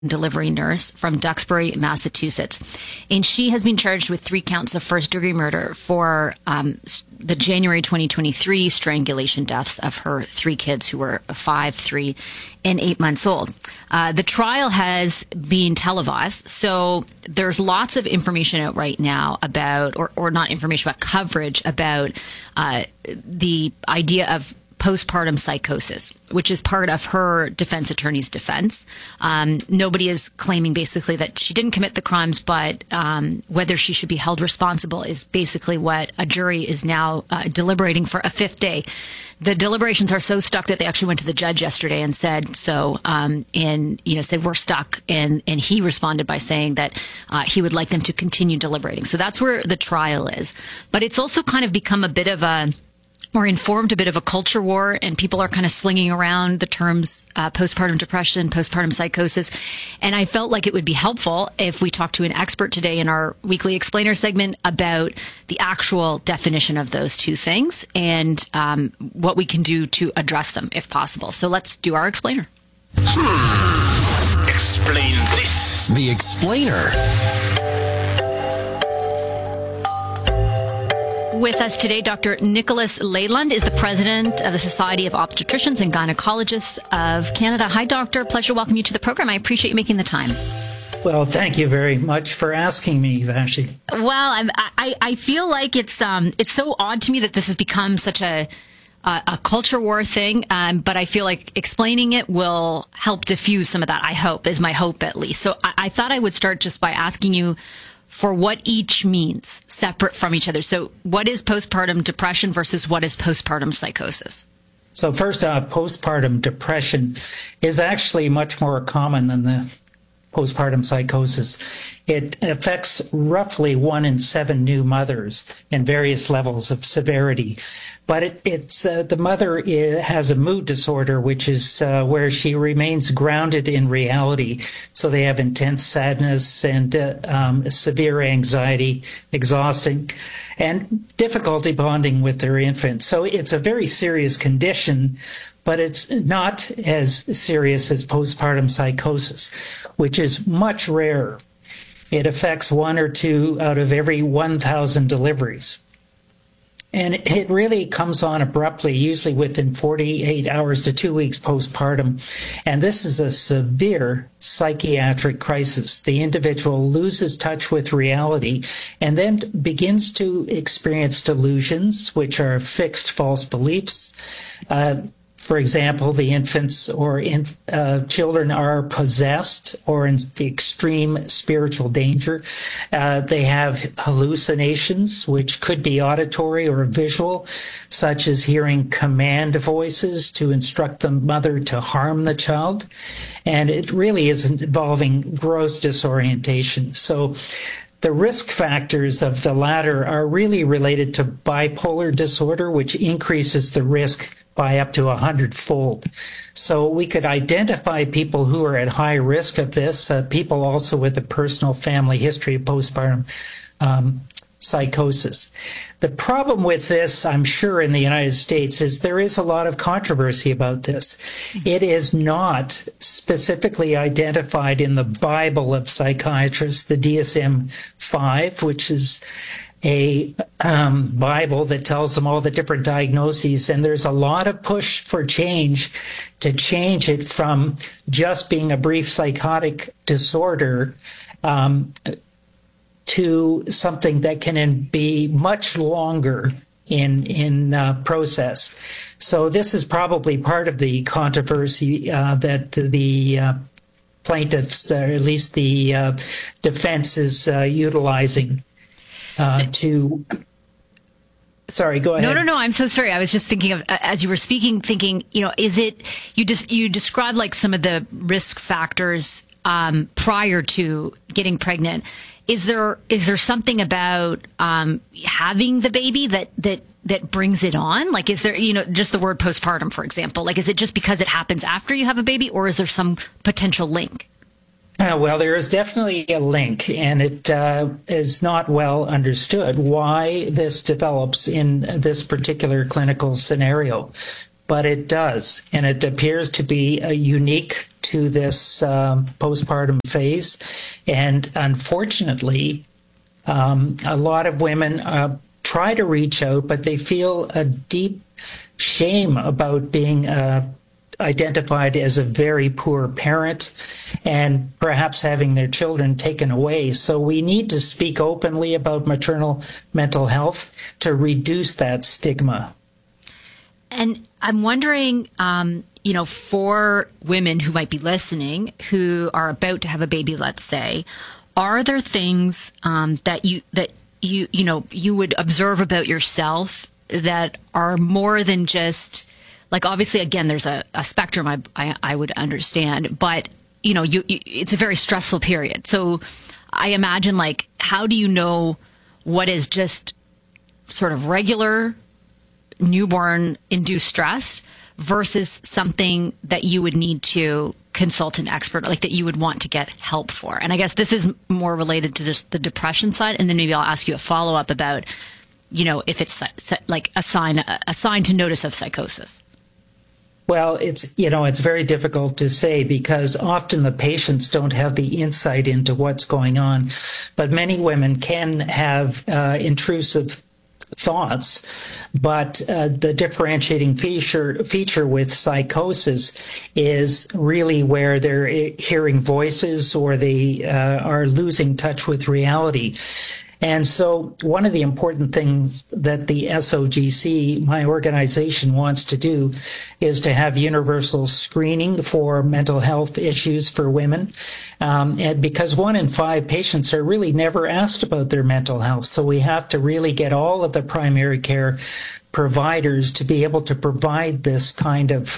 delivery nurse from Duxbury, Massachusetts. And she has been charged with 3 counts of first-degree murder for the January 2023 strangulation deaths of her 3 kids who were 5, 3, and 8 months old. The trial has been televised, so there's lots of information out right now about, or not information, but coverage about the idea of postpartum psychosis, which is part of her defense attorney's defense. Nobody is claiming basically that she didn't commit the crimes, but whether she should be held responsible is basically what a jury is now deliberating for a 5th day. The deliberations are so stuck that they actually went to the judge yesterday and said so, and said we're stuck, and he responded by saying that he would like them to continue deliberating. So that's where the trial is. But it's also kind of become a bit of or informed a bit of a culture war, and people are kind of slinging around the terms postpartum depression, postpartum psychosis. And I felt like it would be helpful if we talked to an expert today in our weekly explainer segment about the actual definition of those 2 things and what we can do to address them if possible. So let's do our explainer. Explain this. The explainer. With us today, Dr. Nicholas Leyland is the president of the Society of Obstetricians and Gynecologists of Canada. Hi, doctor. Pleasure to welcome you to the program. I appreciate you making the time. Well, thank you very much for asking me, Vashi. Well, I feel like it's so odd to me that this has become such a culture war thing, but I feel like explaining it will help diffuse some of that, I hope, is my hope at least. So I thought I would start just by asking you for what each means, separate from each other. So what is postpartum depression versus what is postpartum psychosis? So first, postpartum depression is actually much more common than the postpartum psychosis. It affects roughly 1 in 7 new mothers in various levels of severity. But the mother has a mood disorder, which is where she remains grounded in reality. So they have intense sadness and severe anxiety, exhausting, and difficulty bonding with their infant. So it's a very serious condition, but it's not as serious as postpartum psychosis, which is much rarer. It affects 1 or 2 out of every 1,000 deliveries. And it really comes on abruptly, usually within 48 hours to 2 weeks postpartum. And this is a severe psychiatric crisis. The individual loses touch with reality and then begins to experience delusions, which are fixed false beliefs. For example, the infants or children are possessed or in the extreme spiritual danger. They have hallucinations, which could be auditory or visual, such as hearing command voices to instruct the mother to harm the child. And it really is involving gross disorientation. So the risk factors of the latter are really related to bipolar disorder, which increases the risk by up to 100-fold. So we could identify people who are at high risk of this, people also with a personal family history of postpartum psychosis. The problem with this, I'm sure, in the United States is there is a lot of controversy about this. It is not specifically identified in the Bible of psychiatrists, the DSM-5, which is a Bible that tells them all the different diagnoses, and there's a lot of push for change to change it from just being a brief psychotic disorder to something that can be much longer in process. So this is probably part of the controversy that the plaintiffs, or at least the defense, is utilizing. Sorry, go ahead. No, I'm so sorry. I was just thinking of, as you were speaking, thinking, is it, you described like some of the risk factors prior to getting pregnant. Is there something about having the baby that brings it on? Like, is there, just the word postpartum, for example, like, is it just because it happens after you have a baby, or is there some potential link? Well, there is definitely a link, and it is not well understood why this develops in this particular clinical scenario. But it does, and it appears to be unique to this postpartum phase. And unfortunately, a lot of women try to reach out, but they feel a deep shame about being identified as a very poor parent and perhaps having their children taken away. So we need to speak openly about maternal mental health to reduce that stigma. And I'm wondering, for women who might be listening, who are about to have a baby, let's say, are there things that you would observe about yourself that are more than just, like, obviously, again, there's a spectrum I would understand, but, it's a very stressful period. So I imagine, like, how do you know what is just sort of regular newborn induced stress versus something that you would need to consult an expert, like that you would want to get help for? And I guess this is more related to just the depression side. And then maybe I'll ask you a follow-up about, if it's like a sign to notice of psychosis. Well, it's very difficult to say because often the patients don't have the insight into what's going on. But many women can have intrusive thoughts, but the differentiating feature with psychosis is really where they're hearing voices or they are losing touch with reality. And so one of the important things that the SOGC, my organization, wants to do is to have universal screening for mental health issues for women. And because 1 in 5 patients are really never asked about their mental health. So we have to really get all of the primary care providers to be able to provide this kind of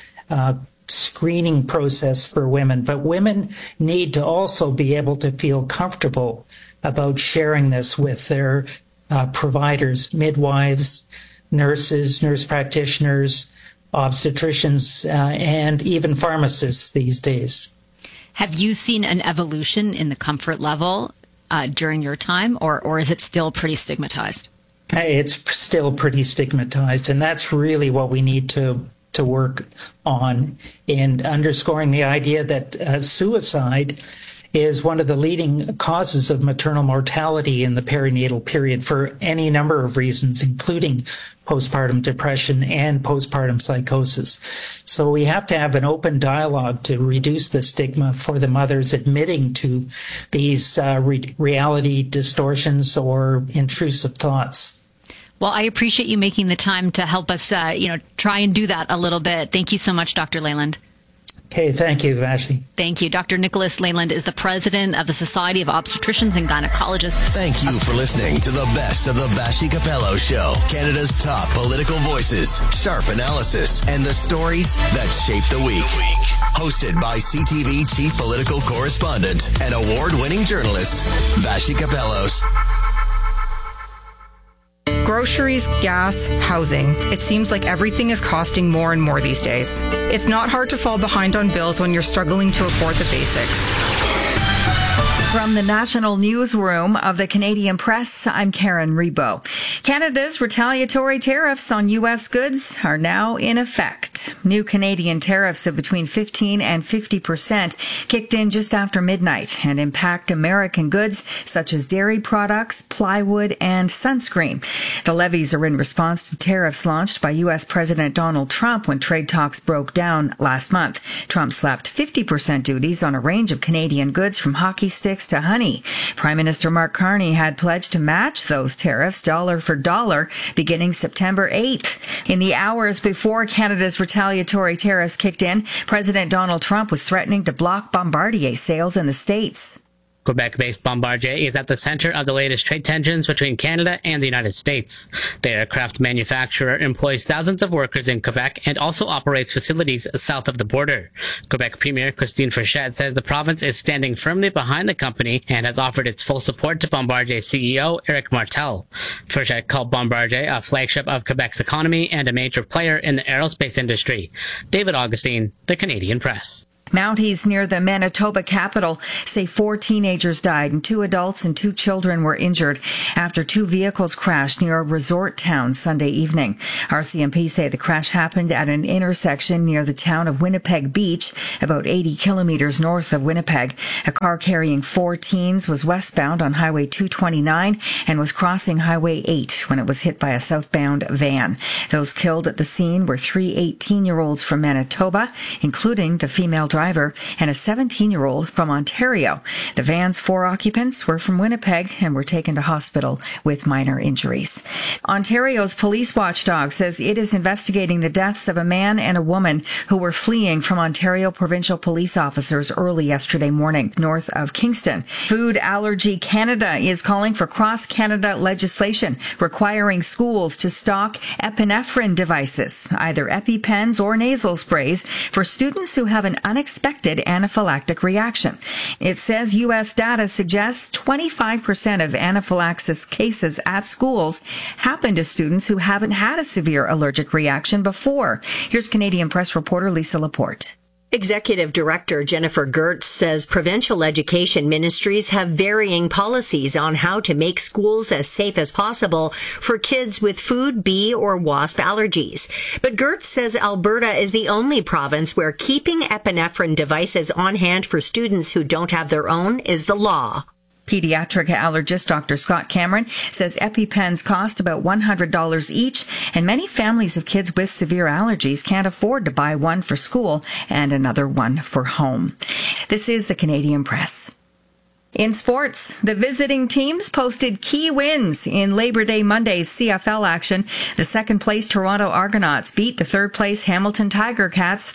screening process for women. But women need to also be able to feel comfortable about sharing this with their providers, midwives, nurses, nurse practitioners, obstetricians, and even pharmacists these days. Have you seen an evolution in the comfort level during your time, or is it still pretty stigmatized? It's still pretty stigmatized, and that's really what we need to work on in underscoring the idea that suicide is one of the leading causes of maternal mortality in the perinatal period for any number of reasons, including postpartum depression and postpartum psychosis. So we have to have an open dialogue to reduce the stigma for the mothers admitting to these reality distortions or intrusive thoughts. Well, I appreciate you making the time to help us, try and do that a little bit. Thank you so much, Dr. Leyland. Okay, thank you, Vashi. Thank you. Dr. Nicholas Leyland is the president of the Society of Obstetricians and Gynecologists. Thank you for listening to the best of the Vashi Capello Show. Canada's top political voices, sharp analysis, and the stories that shape the week. Hosted by CTV Chief Political Correspondent and award-winning journalist, Vashi Capellos. Groceries, gas, housing. It seems like everything is costing more and more these days. It's not hard to fall behind on bills when you're struggling to afford the basics. From the National Newsroom of the Canadian Press, I'm Karen Rebo. Canada's retaliatory tariffs on U.S. goods are now in effect. New Canadian tariffs of between 15 and 50% kicked in just after midnight and impact American goods such as dairy products, plywood, and sunscreen. The levies are in response to tariffs launched by U.S. President Donald Trump when trade talks broke down last month. Trump slapped 50% duties on a range of Canadian goods from hockey sticks to honey. Prime Minister Mark Carney had pledged to match those tariffs dollar for dollar beginning September 8th. In the hours before Canada's retaliatory tariffs kicked in, President Donald Trump was threatening to block Bombardier sales in the States. Quebec-based Bombardier is at the center of the latest trade tensions between Canada and the United States. The aircraft manufacturer employs thousands of workers in Quebec and also operates facilities south of the border. Quebec Premier Christine Frechette says the province is standing firmly behind the company and has offered its full support to Bombardier CEO Éric Martel. Frechette called Bombardier a flagship of Quebec's economy and a major player in the aerospace industry. David Augustine, The Canadian Press. Mounties near the Manitoba capital say 4 teenagers died and 2 adults and 2 children were injured after 2 vehicles crashed near a resort town Sunday evening. RCMP say the crash happened at an intersection near the town of Winnipeg Beach, about 80 kilometers north of Winnipeg. A car carrying 4 teens was westbound on Highway 229 and was crossing Highway 8 when it was hit by a southbound van. Those killed at the scene were 3 18-year-olds from Manitoba, including the female driver, and a 17-year-old from Ontario. The van's 4 occupants were from Winnipeg and were taken to hospital with minor injuries. Ontario's police watchdog says it is investigating the deaths of a man and a woman who were fleeing from Ontario provincial police officers early yesterday morning, north of Kingston. Food Allergy Canada is calling for cross-Canada legislation requiring schools to stock epinephrine devices, either EpiPens or nasal sprays, for students who have an unexpected anaphylactic reaction. It says U.S. data suggests 25% of anaphylaxis cases at schools happen to students who haven't had a severe allergic reaction before. Here's Canadian Press reporter Lisa Laporte. Executive Director Jennifer Gertz says provincial education ministries have varying policies on how to make schools as safe as possible for kids with food, bee, or wasp allergies. But Gertz says Alberta is the only province where keeping epinephrine devices on hand for students who don't have their own is the law. Pediatric allergist Dr. Scott Cameron says EpiPens cost about $100 each, and many families of kids with severe allergies can't afford to buy one for school and another one for home. This is the Canadian Press. In sports, the visiting teams posted key wins in Labor Day Monday's CFL action. The second-place Toronto Argonauts beat the third-place Hamilton Tiger Cats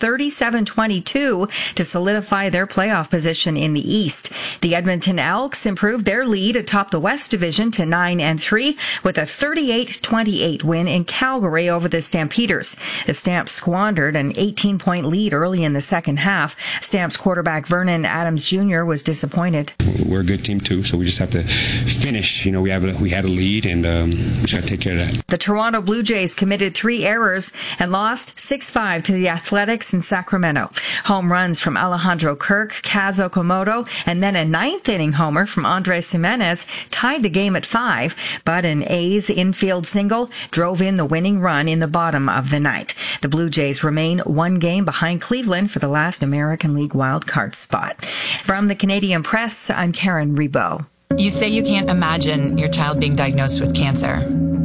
37-22 to solidify their playoff position in the East. The Edmonton Elks improved their lead atop the West Division to 9-3 with a 38-28 win in Calgary over the Stampeders. The Stamps squandered an 18-point lead early in the second half. Stamps quarterback Vernon Adams Jr. was disappointed. We're a good team too, so we just have to finish. We had a lead, and we just got to take care of that. The Toronto Blue Jays committed 3 errors and lost 6-5 to the Athletics in Sacramento. Home runs from Alejandro Kirk, Kaz Okamoto, and then a 9th-inning homer from Andres Jimenez tied the game at 5, but an A's infield single drove in the winning run in the bottom of the ninth. The Blue Jays remain 1 game behind Cleveland for the last American League wildcard spot. From the Canadian Press, I'm Karen Rebo. You say you can't imagine your child being diagnosed with cancer,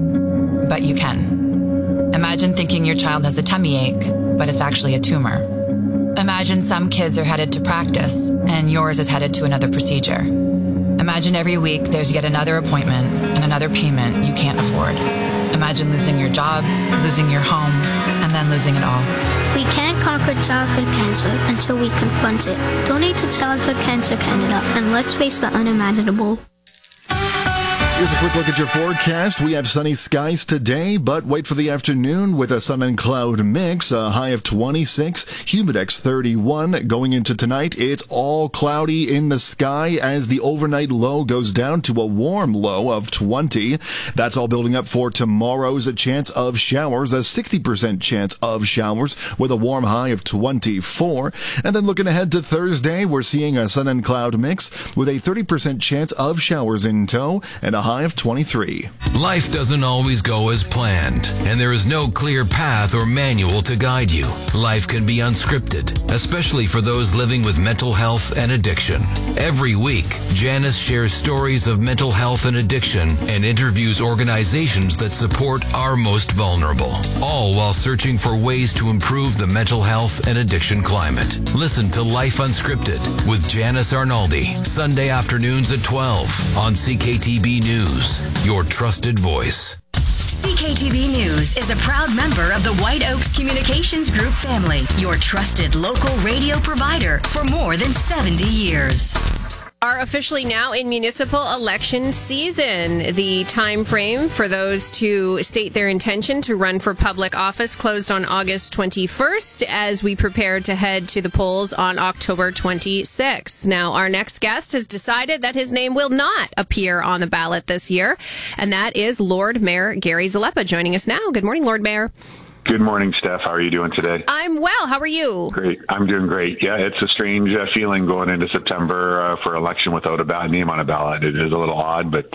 but you can. Imagine thinking your child has a tummy ache, but it's actually a tumor. Imagine some kids are headed to practice and yours is headed to another procedure. Imagine every week there's yet another appointment and another payment you can't afford. Imagine losing your job, losing your home, and then losing it all. We can't conquer childhood cancer until we confront it. Donate to Childhood Cancer Canada and let's face the unimaginable. Here's a quick look at your forecast. We have sunny skies today, but wait for the afternoon with a sun and cloud mix. A high of 26, humidex 31. Going into tonight, it's all cloudy in the sky as the overnight low goes down to a warm low of 20. That's all building up for tomorrow's chance of showers, a 60% chance of showers with a warm high of 24. And then looking ahead to Thursday, we're seeing a sun and cloud mix with a 30% chance of showers in tow and a high of 23. Life doesn't always go as planned, and there is no clear path or manual to guide you. Life can be unscripted, especially for those living with mental health and addiction. Every week, Janice shares stories of mental health and addiction and interviews organizations that support our most vulnerable, all while searching for ways to improve the mental health and addiction climate. Listen to Life Unscripted with Janice Arnaldi, Sunday afternoons at 12 on CKTB News, your trusted voice. CKTB News is a proud member of the White Oaks Communications Group family, your trusted local radio provider for more than 70 years. Are officially now in municipal election season. The time frame for those to state their intention to run for public office closed on August 21st as we prepare to head to the polls on October 26th. Now, our next guest has decided that his name will not appear on the ballot this year, and that is Lord Mayor Gary Zalepa joining us now. Good morning, Lord Mayor. Good morning, Steph. How are you doing today? I'm well. How are you? Great. I'm doing great. Yeah, it's a strange feeling going into September for election without a name on a ballot. It is a little odd, but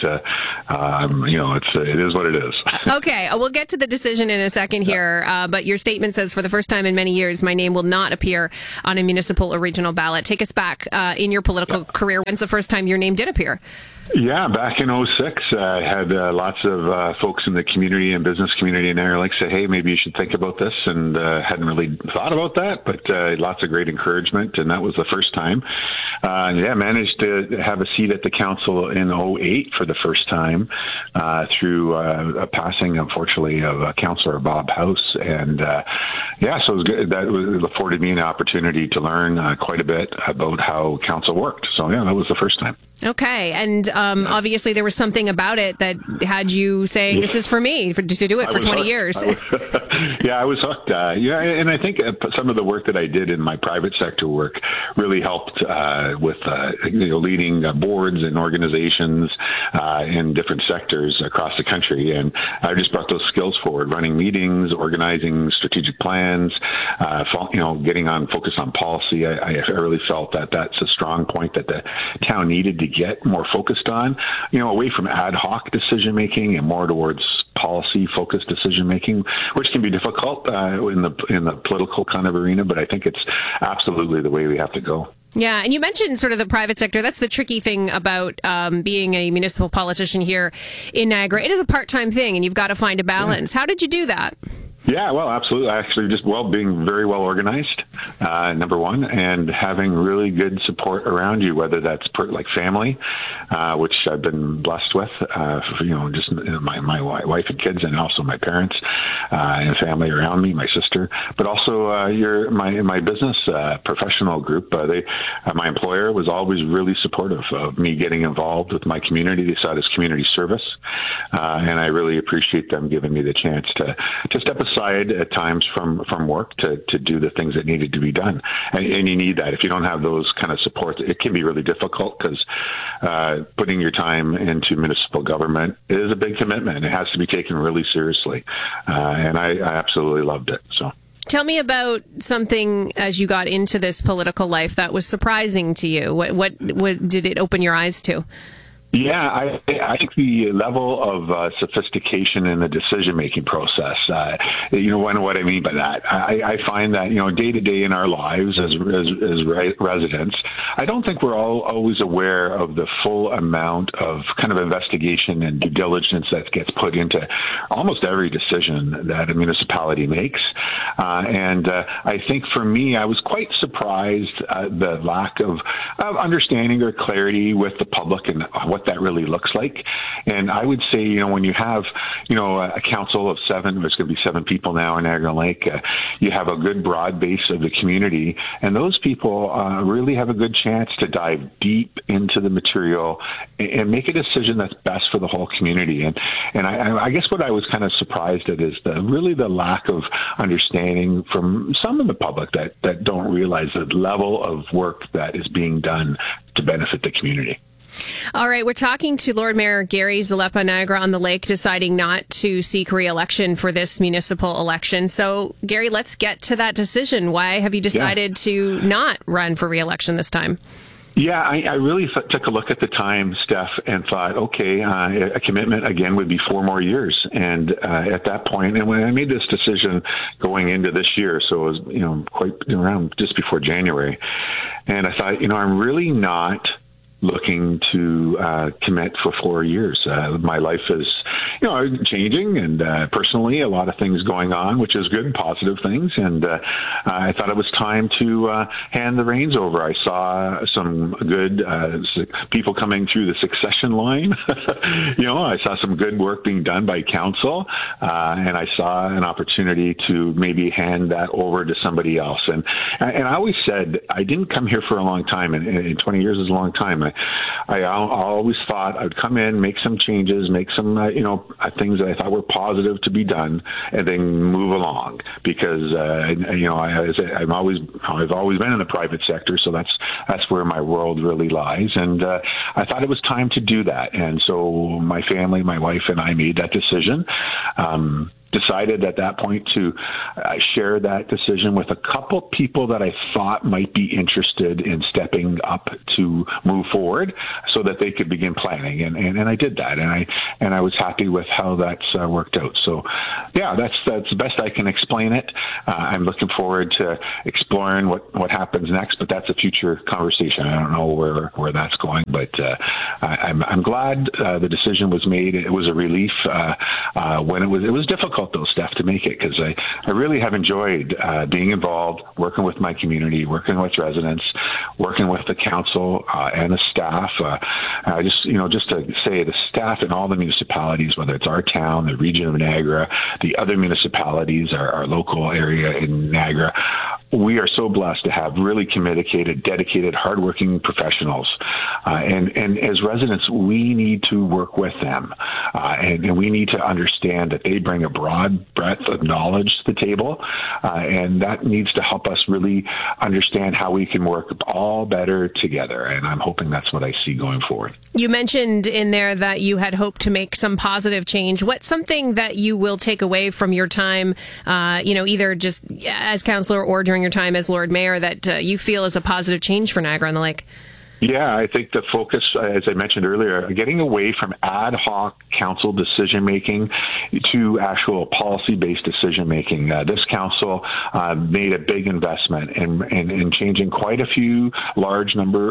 it is what it is. Okay, we'll get to the decision in a second here. But your statement says, for the first time in many years, my name will not appear on a municipal or regional ballot. Take us back in your political career. When's the first time your name did appear? Yeah, back in 2006, I had lots of folks in the community and business community in Narra Lake say, hey, maybe you should think about this, and hadn't really thought about that, but lots of great encouragement, and that was the first time. Managed to have a seat at the council in 2008 for the first time through a passing, unfortunately, of Councillor Bob House, and so it was good. That afforded me an opportunity to learn quite a bit about how council worked. So, that was the first time. Okay, and obviously there was something about it that had you saying, this is for me, to do it for 20 years. I was hooked. And I think some of the work that I did in my private sector work really helped with leading boards and organizations in different sectors across the country. And I just brought those skills forward, running meetings, organizing strategic plans, getting on focus on policy. I really felt that that's a strong point that the town needed to get more focused on, away from ad hoc decision making and more towards policy focused decision making, which can be difficult in the political kind of arena, but I think it's absolutely the way we have to go. Yeah, and you mentioned sort of the private sector. That's the tricky thing about being a municipal politician here in Niagara. It is a part-time thing, and you've got to find a balance. How did you do that? Yeah, well, absolutely. Actually, just being very well organized, number one, and having really good support around you, whether that's like family, which I've been blessed with, my wife and kids, and also my parents and family around me, my sister, but also my business professional group. My employer was always really supportive of me getting involved with my community. They saw it as community service, and I really appreciate them giving me the chance to step aside at times from work to do the things that needed to be done. And you need that. If you don't have those kind of supports, it can be really difficult because putting your time into municipal government is a big commitment. It has to be taken really seriously. And I absolutely loved it. So. Tell me about something as you got into this political life that was surprising to you. What did it open your eyes to? Yeah, I think the level of sophistication in the decision-making process, what I mean by that, I find that, day to day in our lives as residents, I don't think we're all always aware of the full amount of kind of investigation and due diligence that gets put into almost every decision that a municipality makes. And I think for me, I was quite surprised at the lack of understanding or clarity with the public and what that really looks like. And I would say, when you have, a council of 7, there's going to be 7 people now in Niagara Lake, you have a good broad base of the community, and those people really have a good chance to dive deep into the material and make a decision that's best for the whole community. And I guess what I was kind of surprised at is the lack of understanding from some of the public that don't realize the level of work that is being done to benefit the community. All right, we're talking to Lord Mayor Gary Zalepa, Niagara-on-the-Lake, deciding not to seek re-election for this municipal election. So, Gary, let's get to that decision. Why have you decided to not run for re-election this time? Yeah, I really took a look at the time, Steph, and thought, okay, a commitment again would be 4 more years. And at that point, and when I made this decision going into this year, so it was, quite around just before January, and I thought, I'm really not looking to commit for 4 years. My life is, changing, and personally, a lot of things going on, which is good, positive things. And I thought it was time to hand the reins over. I saw some good people coming through the succession line. I saw some good work being done by council, and I saw an opportunity to maybe hand that over to somebody else. And I always said I didn't come here for a long time, and 20 years is a long time. I always thought I'd come in, make some changes, make some, things that I thought were positive to be done, and then move along. Because, I've always been in the private sector, so that's where my world really lies. And I thought it was time to do that. And so my family, my wife, and I made that decision. decided at that point to share that decision with a couple people that I thought might be interested in stepping up to move forward so that they could begin planning. And I did that. And I was happy with how that's worked out. So, yeah, that's the best I can explain it. I'm looking forward to exploring what happens next, but that's a future conversation. I don't know where that's going, but I'm glad the decision was made. It was a relief when it was difficult, though, Steph, to make it, because I really have enjoyed being involved, working with my community, working with residents, working with the council and the staff. Just to say, the staff in all the municipalities, whether it's our town, the region of Niagara, the other municipalities, our local area in Niagara, we are so blessed to have really committed, dedicated, hardworking professionals. And as residents, we need to work with them. And we need to understand that they bring a broad breadth of knowledge to the table. And that needs to help us really understand how we can work all better together. And I'm hoping that's what I see going forward. You mentioned in there that you had hoped to make some positive change. What's something that you will take away from your time, either just as councillor or during your time as Lord Mayor, that you feel is a positive change for Niagara-on-the-Lake? Yeah, I think the focus, as I mentioned earlier, getting away from ad hoc council decision-making to actual policy-based decision-making. This council made a big investment in changing quite a few large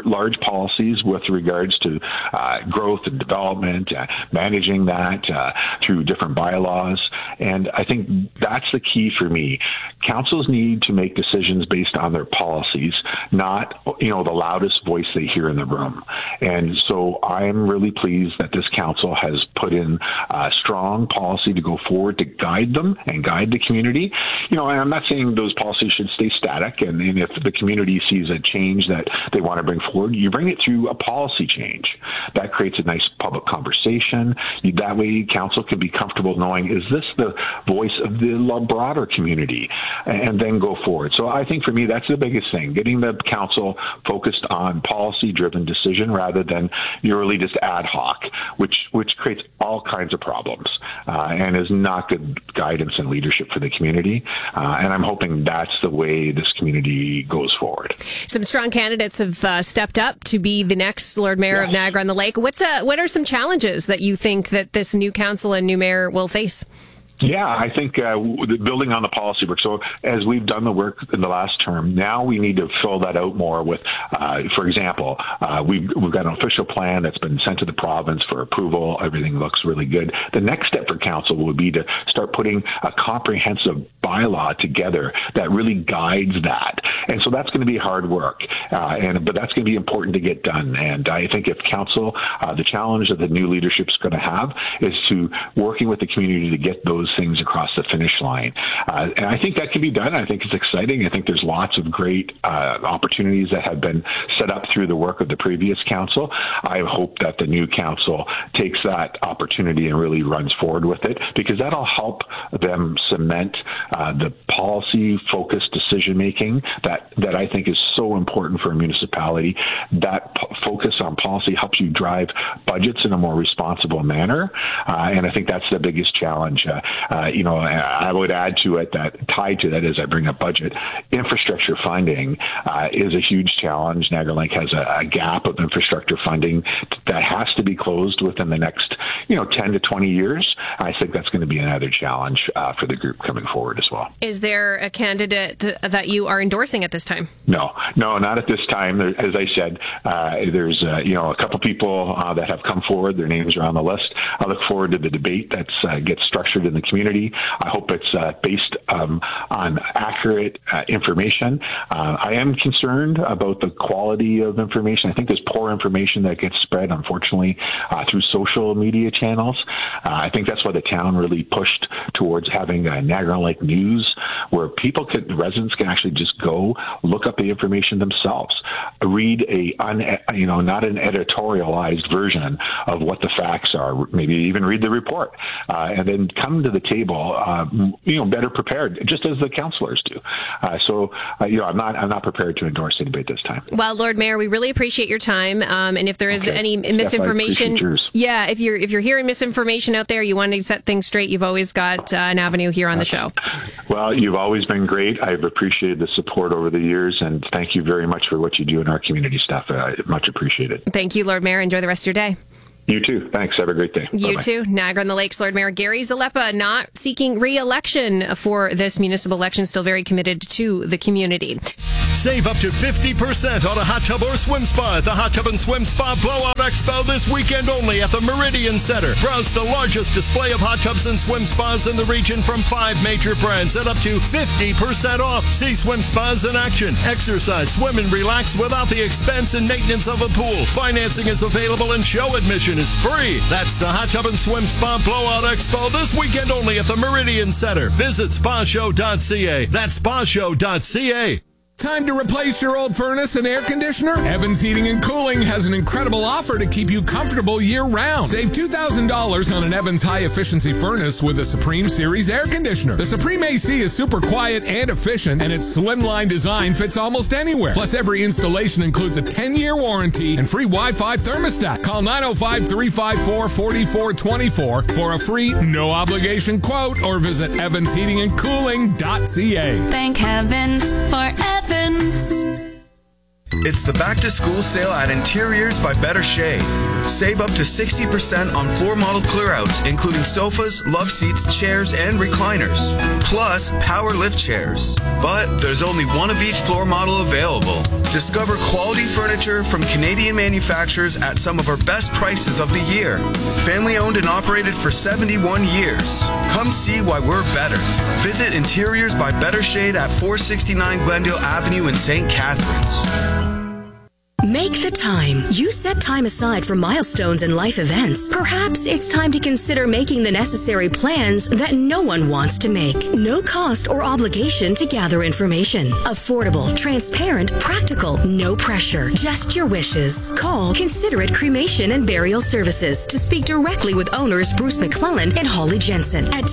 policies with regards to growth and development, managing that through different bylaws. And I think that's the key for me. Councils need to make decisions based on their policies, not, the loudest voice they hear in the room. And so I'm really pleased that this council has put in a strong policy to go forward to guide them and guide the community. And I'm not saying those policies should stay static. And if the community sees a change that they want to bring forward, you bring it through a policy change. That creates a nice public conversation. That way, council can be comfortable knowing, is this the voice of the broader community? And then go forward. So I think for me, that's the biggest thing, getting the council focused on policy-driven decision rather than purely just ad hoc, which creates all kinds of problems and is not good guidance and leadership for the community. And I'm hoping that's the way this community goes forward. Some strong candidates have stepped up to be the next Lord Mayor of Niagara-on-the-Lake. What are some challenges that you think that this new council and new mayor will face? Yeah, I think building on the policy work. So as we've done the work in the last term, now we need to fill that out more with, for example, we've got an official plan that's been sent to the province for approval. Everything looks really good. The next step for council would be to start putting a comprehensive bylaw together that really guides that. And so that's going to be hard work, but that's going to be important to get done. And I think if council, the challenge that the new leadership is going to have is to working with the community to get those things across the finish line. And I think that can be done. I think it's exciting. I think there's lots of great opportunities that have been set up through the work of the previous council. I hope that the new council takes that opportunity and really runs forward with it, because that'll help them cement the policy-focused decision-making that I think is so important for a municipality. That focus on policy helps you drive budgets in a more responsible manner, and I think that's the biggest challenge. I would add to it that tied to that as I bring up budget, infrastructure funding is a huge challenge. Niagara-on-the-Lake has a gap of infrastructure funding that has to be closed within the next, 10 to 20 years. I think that's going to be another challenge for the group coming forward as well. Is there a candidate that you are endorsing at this time? No, not at this time. As I said, there's a couple people that have come forward. Their names are on the list. I look forward to the debate that gets structured in the community. I hope it's based on accurate information. I am concerned about the quality of information. I think there's poor information that gets spread, unfortunately, through social media channels. I think that's why the town really pushed towards having Niagara-on-the-Lake News, where residents can actually just go look up the information themselves, read not an editorialized version of what the facts are, maybe even read the report, and then come to the table, better prepared, just as the councillors do. I'm not prepared to endorse anybody at this time. Well, Lord Mayor, we really appreciate your time. And if there is any misinformation, if you're hearing misinformation out there, you want to set things straight, you've always got an avenue here on the show. Well, you've always been great. I've appreciated the support over the years, and thank you very much for what you do in our community stuff. Much appreciated. Thank you, Lord Mayor. Enjoy the rest of your day. You too. Thanks. Have a great day. You Bye-bye. too. Niagara-on-the-Lakes Lord Mayor Gary Zalepa not seeking re-election for this municipal election, still very committed to the community. Save up to 50% on a hot tub or swim spa at the Hot Tub and Swim Spa Blowout Expo this weekend only at the Meridian Center. Browse the largest display of hot tubs and swim spas in the region from 5 major brands at up to 50% off. See swim spas in action. Exercise, swim, and relax without the expense and maintenance of a pool. Financing is available and show admission is free. That's the Hot Tub and Swim Spa Blowout Expo this weekend only at the Meridian Center. Visit spashow.ca. That's spashow.ca. Time to replace your old furnace and air conditioner? Evans Heating and Cooling has an incredible offer to keep you comfortable year-round. Save $2,000 on an Evans high-efficiency furnace with a Supreme Series air conditioner. The Supreme AC is super quiet and efficient, and its slimline design fits almost anywhere. Plus, every installation includes a 10-year warranty and free Wi-Fi thermostat. Call 905-354-4424 for a free, no-obligation quote, or visit evansheatingandcooling.ca. Thank heavens for Evans. It's the back to school sale at Interiors by Better Shade. Save up to 60% on floor model clearouts, including sofas, love seats, chairs, and recliners. Plus, power lift chairs. But there's only one of each floor model available. Discover quality furniture from Canadian manufacturers at some of our best prices of the year. Family owned and operated for 71 years. Come see why we're better. Visit Interiors by Better Shade at 469 Glendale Avenue in St. Catharines. Make the time. You set time aside for milestones and life events. Perhaps it's time to consider making the necessary plans that no one wants to make. No cost or obligation to gather information. Affordable, transparent, practical, no pressure. Just your wishes. Call Considerate Cremation and Burial Services to speak directly with owners Bruce McClellan and Holly Jensen at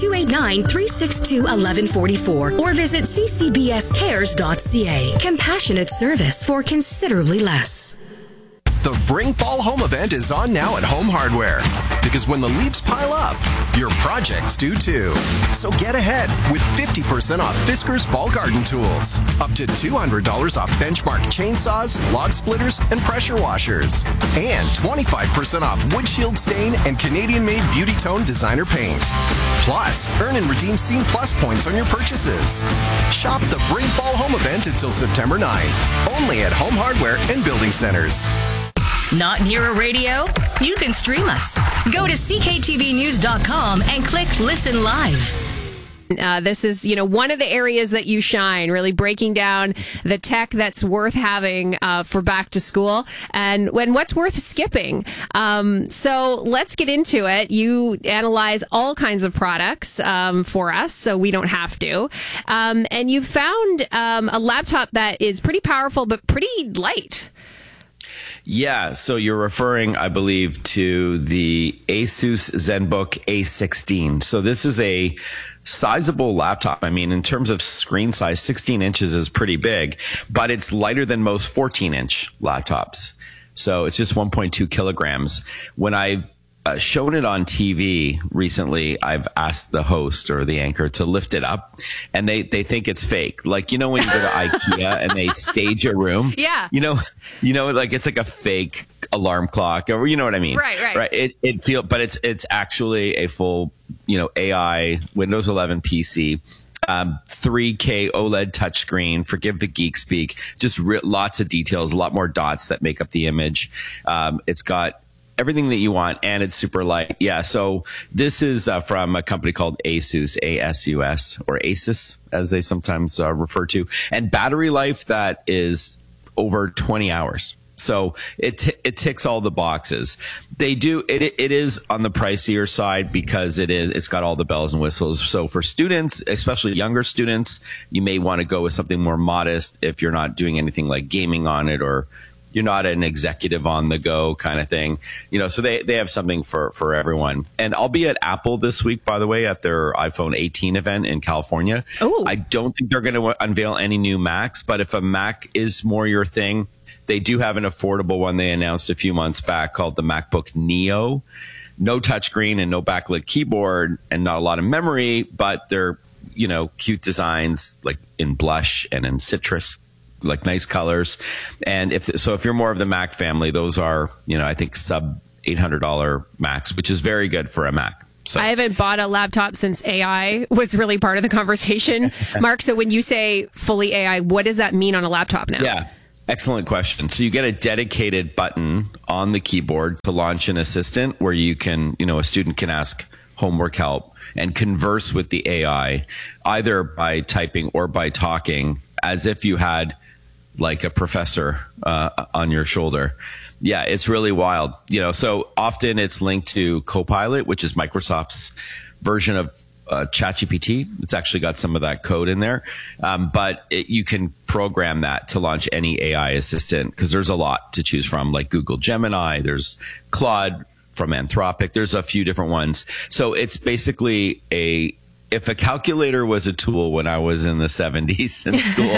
289-362-1144 or visit ccbscares.ca. Compassionate service for considerably less. The Bring Fall Home event is on now at Home Hardware. Because when the leaves pile up, your projects do too. So get ahead with 50% off Fiskars Fall Garden Tools. Up to $200 off Benchmark chainsaws, log splitters, and pressure washers. And 25% off Wood Shield Stain and Canadian-made Beauty Tone designer paint. Plus, earn and redeem Scene Plus points on your purchases. Shop the Bring Fall Home event until September 9th. Only at Home Hardware and Building Centers. Not near a radio? You can stream us. Go to cktvnews.com and click Listen Live. This is, one of the areas that you shine, really breaking down the tech that's worth having for back to school and what's worth skipping. So let's get into it. You analyze all kinds of products for us, so we don't have to. And you found a laptop that is pretty powerful but pretty light. Yeah, so you're referring, I believe, to the Asus ZenBook A16. So this is a sizable laptop. I mean, in terms of screen size, 16 inches is pretty big, but it's lighter than most 14-inch laptops. So it's just 1.2 kilograms. When I've shown it on TV recently, I've asked the host or the anchor to lift it up, and they think it's fake. Like, when you go to IKEA and they stage a room, yeah, like it's like a fake alarm clock, or you know what I mean, right. But it's actually a full, AI Windows 11 PC. 3K OLED touchscreen. Forgive the geek speak. Just lots of details, a lot more dots that make up the image. It's got everything that you want, and it's super light. Yeah, so this is from a company called Asus, ASUS, or Asus, as they sometimes refer to. And battery life that is over 20 hours. So it ticks all the boxes. It is on the pricier side because it's got all the bells and whistles. So for students, especially younger students, you may want to go with something more modest if you're not doing anything like gaming on it or You're not an executive on the go kind of thing. So they have something for everyone. And I'll be at Apple this week, by the way, at their iPhone 18 event in California. Ooh. I don't think they're going to unveil any new Macs, but if a Mac is more your thing, they do have an affordable one they announced a few months back called the MacBook Neo. No touchscreen and no backlit keyboard and not a lot of memory, but they're, cute designs like in blush and in citrus, like nice colors. And if you're more of the Mac family, those are, I think sub $800 Macs, which is very good for a Mac. So. I haven't bought a laptop since AI was really part of the conversation, Mark. So when you say fully AI, what does that mean on a laptop now? Yeah. Excellent question. So you get a dedicated button on the keyboard to launch an assistant where you can, a student can ask homework help and converse with the AI either by typing or by talking as if you had like a professor on your shoulder. Yeah, it's really wild. So often it's linked to Copilot, which is Microsoft's version of ChatGPT. It's actually got some of that code in there. But you can program that to launch any AI assistant because there's a lot to choose from, like Google Gemini, there's Claude from Anthropic. There's a few different ones. So it's basically if a calculator was a tool when I was in the 70s in school,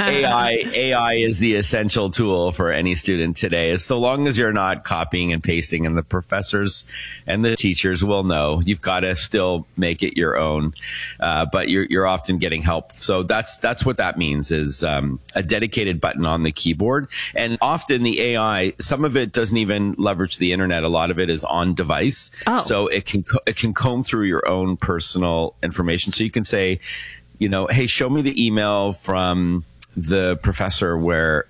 AI is the essential tool for any student today. So long as you're not copying and pasting, and the professors and the teachers will know, you've got to still make it your own. But you're often getting help. So that's what that means is a dedicated button on the keyboard. And often the AI, some of it doesn't even leverage the internet. A lot of it is on device. Oh. So it can comb through your own personal information. So you can say, hey, show me the email from the professor where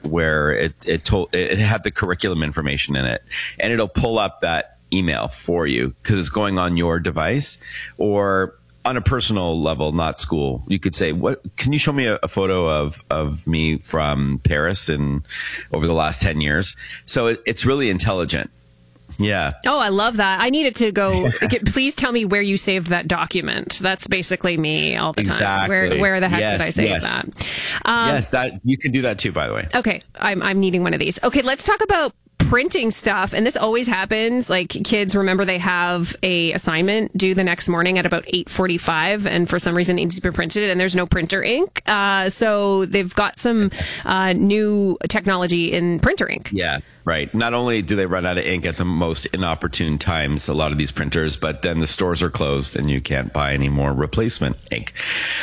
it had the curriculum information in it, and it'll pull up that email for you because it's going on your device. Or on a personal level, not school, you could say, "What can you show me a photo of me from Paris and over the last 10 years?" So it's really intelligent. Yeah. Oh, I love that. I needed to go. Please tell me where you saved that document. That's basically me all the time. Exactly. Where the heck did I save that? Yes, that you can do that too, by the way. Okay, I'm needing one of these. Okay, let's talk about printing stuff. And this always happens. Like kids, remember they have a assignment due the next morning at about 8:45, and for some reason it needs to be printed, and there's no printer ink. So they've got some new technology in printer ink. Yeah. Right. Not only do they run out of ink at the most inopportune times, a lot of these printers, but then the stores are closed and you can't buy any more replacement ink.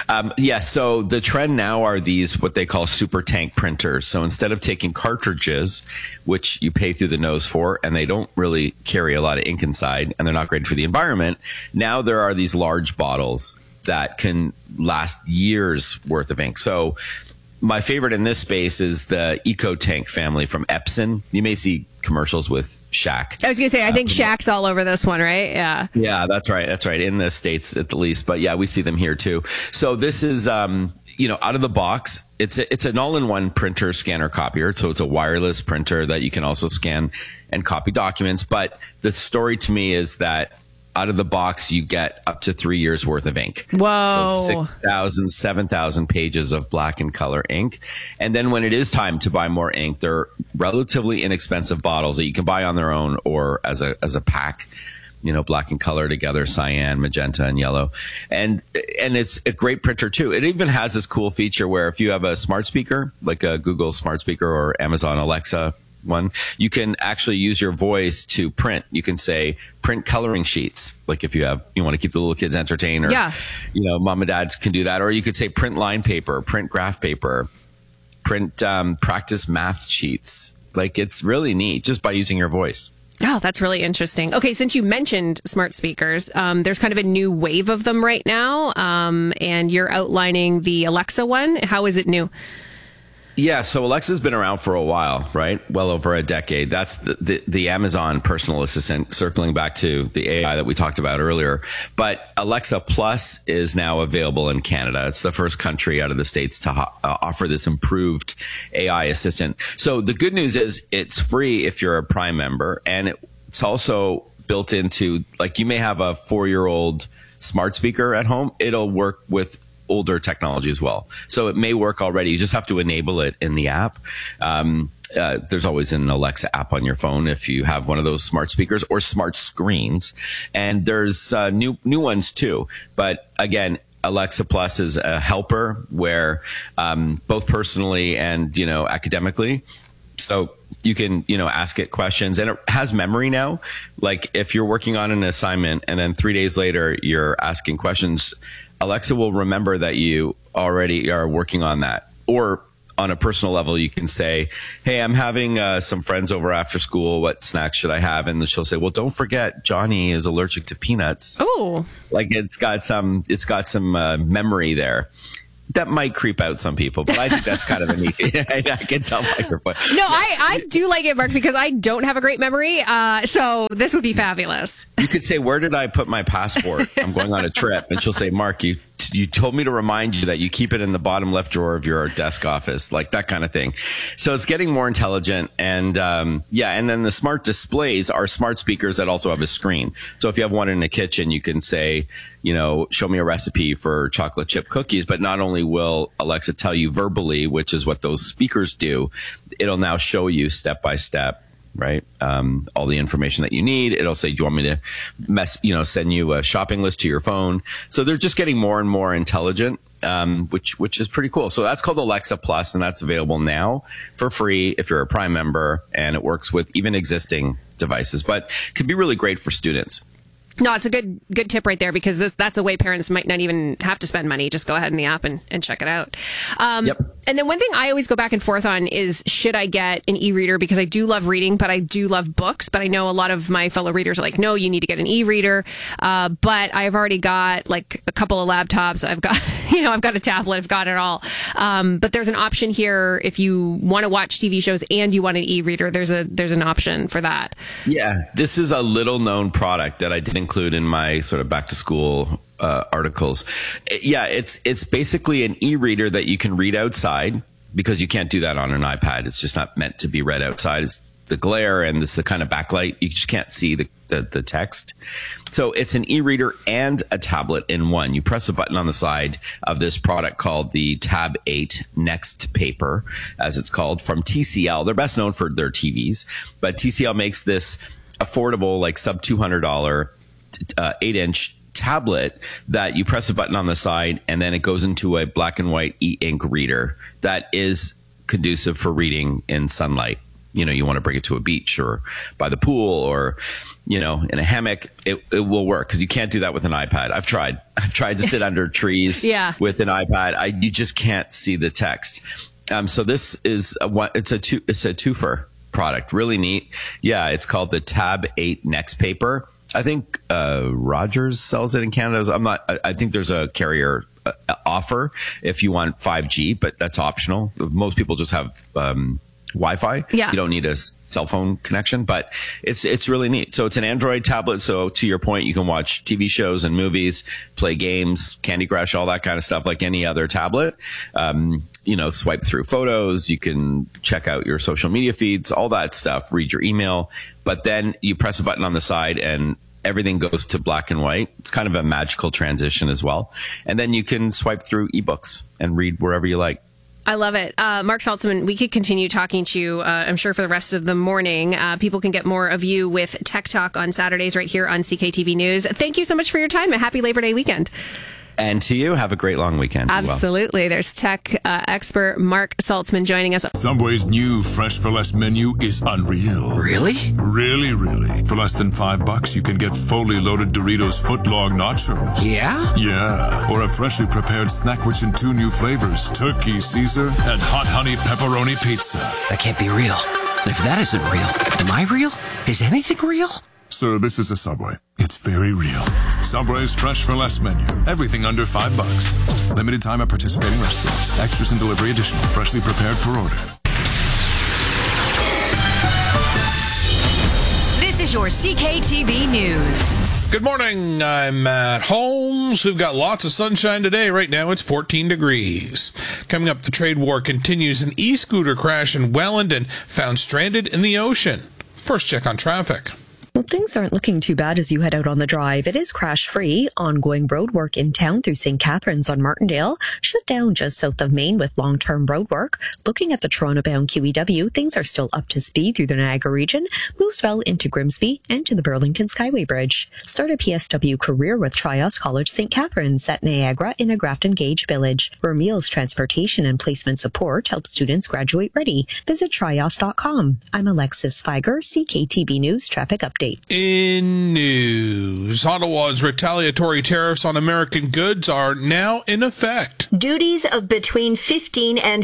So the trend now are these, what they call super tank printers. So instead of taking cartridges, which you pay through the nose for, and they don't really carry a lot of ink inside, and they're not great for the environment, now there are these large bottles that can last years worth of ink. So my favorite in this space is the EcoTank family from Epson. You may see commercials with Shaq. I was going to say, I think Shaq's all over this one, right? Yeah. Yeah, that's right. That's right. In the States at the least. But yeah, we see them here too. So this is, out of the box. It's an all-in-one printer, scanner, copier. So it's a wireless printer that you can also scan and copy documents. But the story to me is that out of the box, you get up to 3 years worth of ink. Whoa. So 6,000, 7,000 pages of black and color ink. And then when it is time to buy more ink, they're relatively inexpensive bottles that you can buy on their own or as a pack, black and color together, cyan, magenta, and yellow. And it's a great printer too. It even has this cool feature where if you have a smart speaker, like a Google smart speaker or Amazon Alexa one, you can actually use your voice to print. You can say print coloring sheets, like if you want to keep the little kids entertained, or mom and dads can do that. Or you could say print line paper, print graph paper, print practice math sheets. Like it's really neat just by using your voice. Oh, that's really interesting. Okay, since you mentioned smart speakers, there's kind of a new wave of them right now, and you're outlining the Alexa one. How is it new? Yeah, so Alexa's been around for a while, right? Well over a decade. That's the Amazon personal assistant, circling back to the AI that we talked about earlier. But Alexa Plus is now available in Canada. It's the first country out of the States to offer this improved AI assistant. So the good news is it's free if you're a Prime member, and it's also built into, like, you may have a 4-year-old smart speaker at home. It'll work with older technology as well. So it may work already. You just have to enable it in the app. there's always an Alexa app on your phone if you have one of those smart speakers or smart screens. And there's new ones too. But again, Alexa Plus is a helper where both personally and, academically. So you can, ask it questions, and it has memory now. Like if you're working on an assignment and then 3 days later you're asking questions, Alexa will remember that you already are working on that. Or on a personal level, you can say, hey, I'm having some friends over after school. What snacks should I have? And then she'll say, well, don't forget, Johnny is allergic to peanuts. Oh, like it's got some memory there. That might creep out some people, but I think that's kind of a neat thing. I can tell by your point. No, I do like it, Mark, because I don't have a great memory. So this would be fabulous. You could say, where did I put my passport? I'm going on a trip. And she'll say, Mark, you told me to remind you that you keep it in the bottom left drawer of your desk office, like that kind of thing. So it's getting more intelligent. And and then the smart displays are smart speakers that also have a screen. So if you have one in the kitchen, you can say, show me a recipe for chocolate chip cookies. But not only will Alexa tell you verbally, which is what those speakers do, it'll now show you step by step, right? All the information that you need. It'll say, do you want me to send you a shopping list to your phone? So they're just getting more and more intelligent, which is pretty cool. So that's called Alexa Plus, and that's available now for free if you're a Prime member, and it works with even existing devices, but could be really great for students. No, it's a good tip right there, because that's a way parents might not even have to spend money. Just go ahead in the app and check it out. Yep. And then one thing I always go back and forth on is, should I get an e-reader? Because I do love reading, but I do love books. But I know a lot of my fellow readers are like, no, you need to get an e-reader. But I've already got like a couple of laptops. I've got, I've got a tablet. I've got it all. But there's an option here if you want to watch TV shows and you want an e-reader. There's an option for that. Yeah, this is a little known product that I did include in my sort of back to school articles. Yeah, it's basically an e-reader that you can read outside, because you can't do that on an iPad. It's just not meant to be read outside. It's the glare and the kind of backlight. You just can't see the text. So it's an e-reader and a tablet in one. You press a button on the side of this product called the Tab 8 Next Paper, as it's called, from TCL. They're best known for their TVs, but TCL makes this affordable, like sub $200 8-inch tablet that you press a button on the side, and then it goes into a black and white e-ink reader that is conducive for reading in sunlight. You want to bring it to a beach or by the pool or, in a hammock, it will work, because you can't do that with an iPad. I've tried to sit under trees with an iPad. You just can't see the text. So this is it's a twofer product. Really neat. Yeah. It's called the Tab 8 Next Paper. I think Rogers sells it in Canada. I think there's a carrier offer if you want 5G, but that's optional. Most people just have Wi-Fi. Yeah. You don't need a cell phone connection, but it's really neat. So it's an Android tablet. So to your point, you can watch TV shows and movies, play games, Candy Crush, all that kind of stuff like any other tablet. Swipe through photos. You can check out your social media feeds, all that stuff, read your email. But then you press a button on the side and everything goes to black and white. It's kind of a magical transition as well. And then you can swipe through ebooks and read wherever you like. I love it. Mark Saltzman, we could continue talking to you, I'm sure, for the rest of the morning. People can get more of you with Tech Talk on Saturdays right here on CKTV News. Thank you so much for your time. A happy Labor Day weekend. And to you, have a great long weekend. Absolutely. Well. There's tech expert Mark Saltzman joining us. Subway's new Fresh for Less menu is unreal. Really? Really, really. For less than $5, you can get fully loaded Doritos footlong nachos. Yeah? Yeah. Or a freshly prepared snack rich in 2 new flavors, Turkey Caesar and Hot Honey Pepperoni Pizza. That can't be real. And if that isn't real, am I real? Is anything real? Sir, this is a Subway. It's very real. Subway's Fresh for Less menu. Everything under $5. Limited time at participating restaurants. Extras and delivery additional. Freshly prepared per order. This is your CKTV News. Good morning. I'm Matt Holmes. We've got lots of sunshine today. Right now it's 14 degrees. Coming up, the trade war continues. An e-scooter crash in Welland and found stranded in the ocean. First check on traffic. Well, things aren't looking too bad as you head out on the drive. It is crash-free. Ongoing road work in town through St. Catharines on Martindale. Shut down just south of Maine with long-term road work. Looking at the Toronto-bound QEW, things are still up to speed through the Niagara region. Moves well into Grimsby and to the Burlington Skyway Bridge. Start a PSW career with Trios College St. Catharines at Niagara in a Grafton Gage Village, where meals, transportation, and placement support help students graduate ready. Visit trios.com. I'm Alexis Feiger, CKTB News Traffic Update. In news, Ottawa's retaliatory tariffs on American goods are now in effect. Duties of between 15 and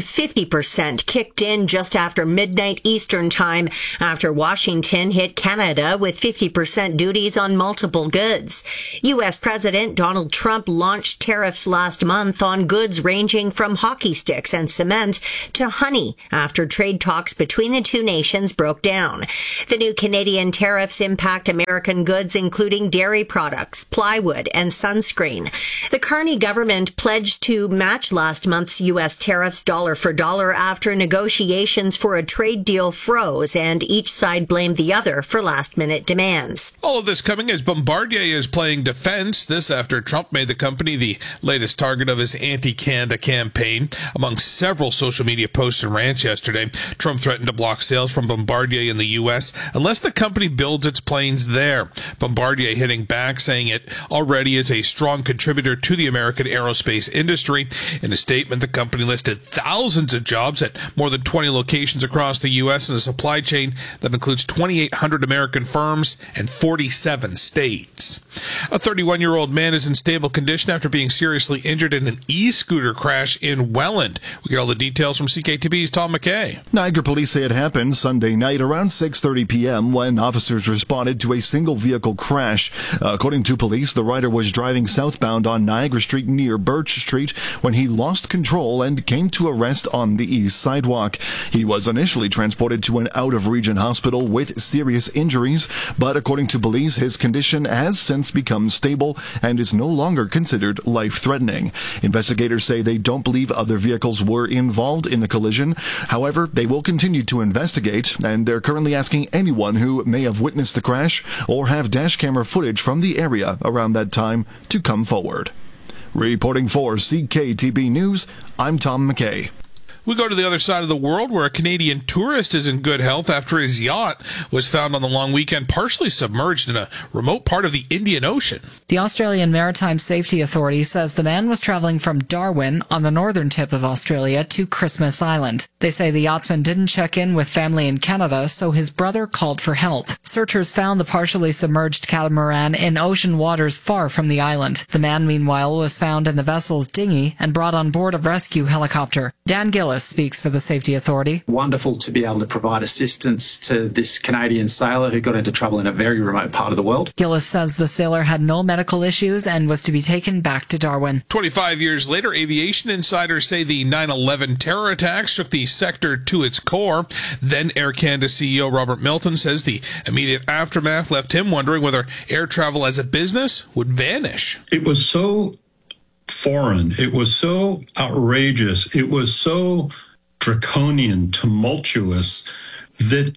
50% kicked in just after midnight Eastern time after Washington hit Canada with 50% duties on multiple goods. U.S. President Donald Trump launched tariffs last month on goods ranging from hockey sticks and cement to honey after trade talks between the two nations broke down. The new Canadian tariffs impact American goods including dairy products, plywood, and sunscreen. The Carney government pledged to match last month's U.S. tariffs dollar for dollar after negotiations for a trade deal froze and each side blamed the other for last-minute demands. All of this coming as Bombardier is playing defense. This after Trump made the company the latest target of his anti-Canada campaign. Among several social media posts and rants yesterday, Trump threatened to block sales from Bombardier in the U.S. unless the company builds its planes there. Bombardier hitting back, saying it already is a strong contributor to the American aerospace industry. In a statement, the company listed thousands of jobs at more than 20 locations across the U.S. in a supply chain that includes 2,800 American firms and 47 states. A 31-year-old man is in stable condition after being seriously injured in an e-scooter crash in Welland. We get all the details from CKTB's Tom McKay. Niagara police say it happened Sunday night around 6:30 p.m. when officers responded to a single vehicle crash. According to police, the rider was driving southbound on Niagara Street near Birch Street when he lost control and came to a rest on the east sidewalk. He was initially transported to an out-of-region hospital with serious injuries, but according to police, his condition has since become stable and is no longer considered life-threatening. Investigators say they don't believe other vehicles were involved in the collision. However, they will continue to investigate, and they're currently asking anyone who may have witnessed the crash or have dash camera footage from the area around that time to come forward. Reporting for CKTB News, I'm Tom McKay. We go to the other side of the world where a Canadian tourist is in good health after his yacht was found on the long weekend partially submerged in a remote part of the Indian Ocean. The Australian Maritime Safety Authority says the man was traveling from Darwin on the northern tip of Australia to Christmas Island. They say the yachtsman didn't check in with family in Canada, so his brother called for help. Searchers found the partially submerged catamaran in ocean waters far from the island. The man, meanwhile, was found in the vessel's dinghy and brought on board a rescue helicopter. Dan Gillis speaks for the Safety Authority. Wonderful to be able to provide assistance to this Canadian sailor who got into trouble in a very remote part of the world. Gillis says the sailor had no medical issues and was to be taken back to Darwin. 25 years later, aviation insiders say the 9/11 terror attacks shook the sector to its core. Then Air Canada CEO Robert Milton says the immediate aftermath left him wondering whether air travel as a business would vanish. It was so foreign. It was so outrageous. It was so draconian, tumultuous that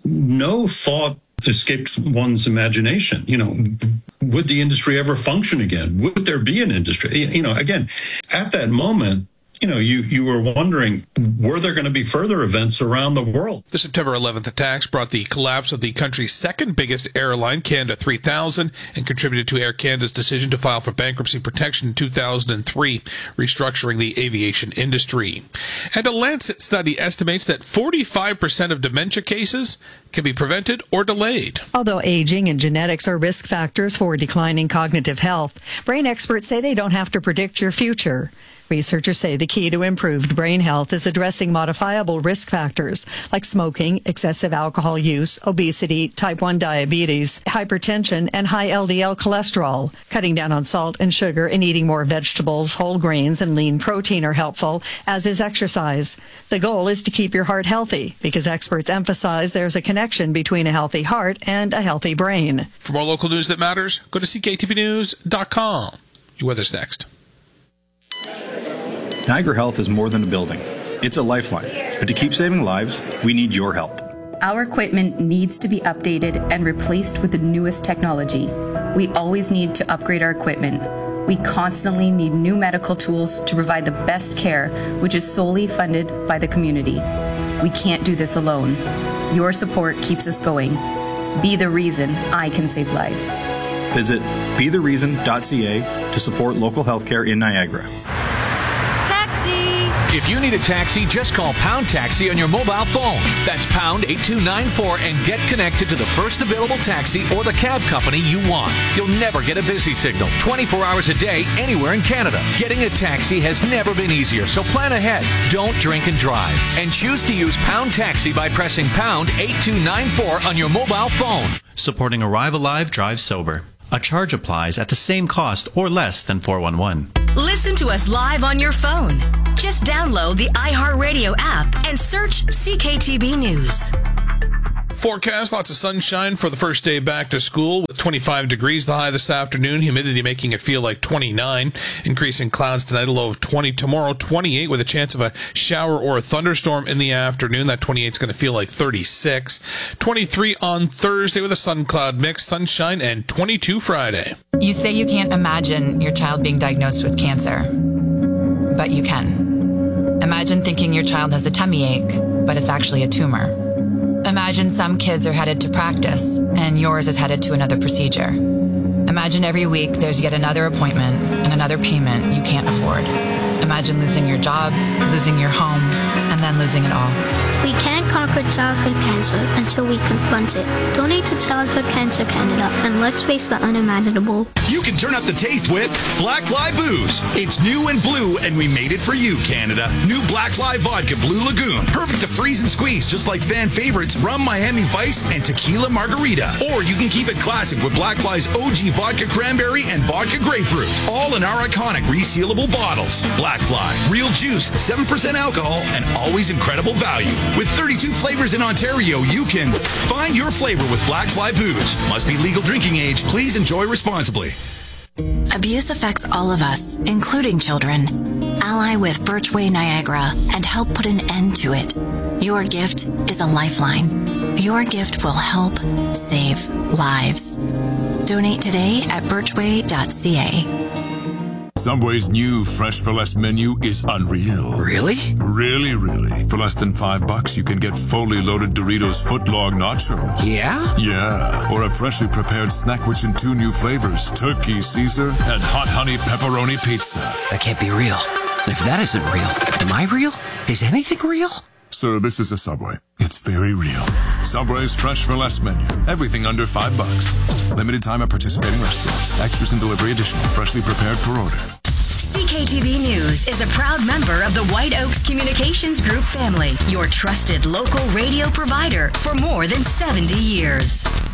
no thought escaped one's imagination. You know, would the industry ever function again? Would there be an industry? You know, again, at that moment, you know, you were wondering, were there going to be further events around the world? The September 11th attacks brought the collapse of the country's second biggest airline, Canada 3000, and contributed to Air Canada's decision to file for bankruptcy protection in 2003, restructuring the aviation industry. And a Lancet study estimates that 45% of dementia cases can be prevented or delayed. Although aging and genetics are risk factors for declining cognitive health, brain experts say they don't have to predict your future. Researchers say the key to improved brain health is addressing modifiable risk factors like smoking, excessive alcohol use, obesity, type 1 diabetes, hypertension, and high LDL cholesterol. Cutting down on salt and sugar and eating more vegetables, whole grains, and lean protein are helpful, as is exercise. The goal is to keep your heart healthy because experts emphasize there's a connection between a healthy heart and a healthy brain. For more local news that matters, go to CKTBnews.com. Your weather's next. Niagara Health is more than a building. It's a lifeline. But to keep saving lives, we need your help. Our equipment needs to be updated and replaced with the newest technology. We always need to upgrade our equipment. We constantly need new medical tools to provide the best care, which is solely funded by the community. We can't do this alone. Your support keeps us going. Be the reason I can save lives. Visit bethereason.ca to support local healthcare in Niagara. If you need a taxi, just call Pound Taxi on your mobile phone. That's pound 8294 and get connected to the first available taxi or the cab company you want. You'll never get a busy signal 24 hours a day anywhere in Canada. Getting a taxi has never been easier, so plan ahead. Don't drink and drive. And choose to use Pound Taxi by pressing pound 8294 on your mobile phone. Supporting Arrive Alive, Drive Sober. A charge applies at the same cost or less than 411. Listen to us live on your phone. Just download the iHeartRadio app and search CKTB News. Forecast, lots of sunshine for the first day back to school with 25 degrees the high this afternoon, humidity making it feel like 29, increasing clouds tonight, a low of 20 tomorrow, 28 with a chance of a shower or a thunderstorm in the afternoon. That 28 is going to feel like 36, 23 on Thursday with a sun cloud mix, sunshine, and 22 Friday. You say you can't imagine your child being diagnosed with cancer, but you can. Imagine thinking your child has a tummy ache, but it's actually a tumor. Imagine some kids are headed to practice and yours is headed to another procedure. Imagine every week there's yet another appointment and another payment you can't afford. Imagine losing your job, losing your home, and then losing it all. We can't conquer childhood cancer until we confront it. Donate to Childhood Cancer Canada and let's face the unimaginable. You can turn up the taste with Black Fly Booze. It's new and blue, and we made it for you, Canada. New Black Fly Vodka Blue Lagoon. Perfect to freeze and squeeze, just like fan favorites Rum Miami Vice and Tequila Margarita. Or you can keep it classic with Black Fly's OG Vodka Cranberry and Vodka Grapefruit. All in our iconic resealable bottles. Black Fly. Real juice, 7% alcohol, and always incredible value. With 32 flavors in Ontario, you can find your flavor with Black Fly Booze. Must be legal drinking age. Please enjoy responsibly. Abuse affects all of us, including children. Ally with Birchway Niagara and help put an end to it. Your gift is a lifeline. Your gift will help save lives. Donate today at birchway.ca. Subway's new Fresh for Less menu is unreal. Really? Really. For less than $5, you can get fully loaded Doritos footlong nachos. Yeah? Yeah. Or a freshly prepared snack which in 2 new flavors, Turkey Caesar and Hot Honey Pepperoni Pizza. That can't be real. And if that isn't real, am I real? Is anything real? Sir, this is a Subway. It's very real. Subway's Fresh for Less menu. Everything under $5. Limited time at participating restaurants. Extras and delivery additional. Freshly prepared per order. CKTB News is a proud member of the White Oaks Communications Group family, your trusted local radio provider for more than 70 years.